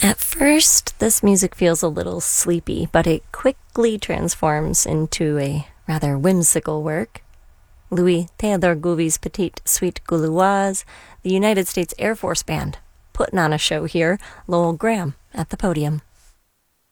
At first, this music feels a little sleepy, but it quickly transforms into a rather whimsical work. Louis Theodore Gouvy's Petite Suite Gauloise, the United States Air Force Band, putting on a show here, Lowell Graham at the podium.